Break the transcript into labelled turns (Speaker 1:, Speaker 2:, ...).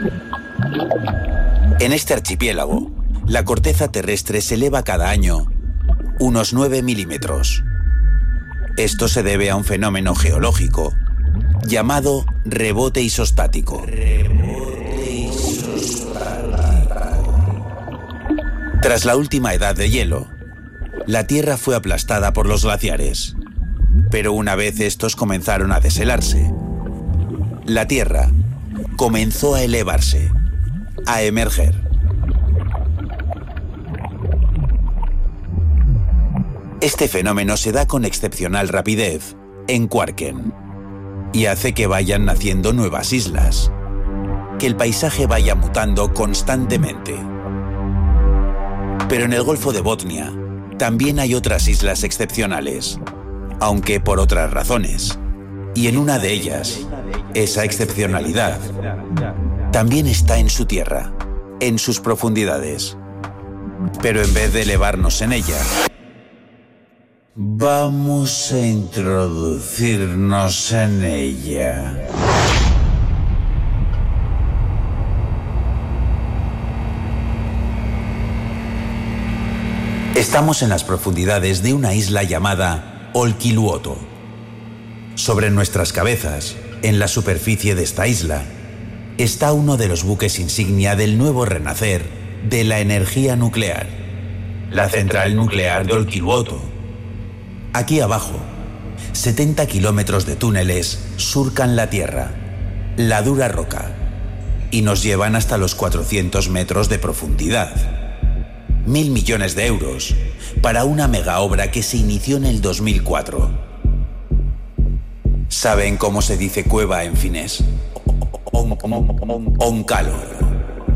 Speaker 1: En este archipiélago, la corteza terrestre se eleva cada año unos 9 milímetros. Esto se debe a un fenómeno geológico llamado rebote isostático. Tras la última edad de hielo, la Tierra fue aplastada por los glaciares. Pero una vez estos comenzaron a deshelarse, la Tierra comenzó a elevarse, a emerger. Este fenómeno se da con excepcional rapidez en Kvarken y hace que vayan naciendo nuevas islas, que el paisaje vaya mutando constantemente. Pero en el Golfo de Botnia también hay otras islas excepcionales, aunque por otras razones. Y en una de ellas, esa excepcionalidad también está en su tierra, en sus profundidades. Pero en vez de elevarnos en ella, vamos a introducirnos en ella. Estamos en las profundidades de una isla llamada Olkiluoto. Sobre nuestras cabezas, en la superficie de esta isla, está uno de los buques insignia del nuevo renacer de la energía nuclear, la central nuclear de Olkiluoto. Aquí abajo, 70 kilómetros de túneles surcan la Tierra, la dura roca, y nos llevan hasta los 400 metros de profundidad. 1.000 millones de euros para una mega obra que se inició en el 2004. ¿Saben cómo se dice cueva en finés? Onkalo.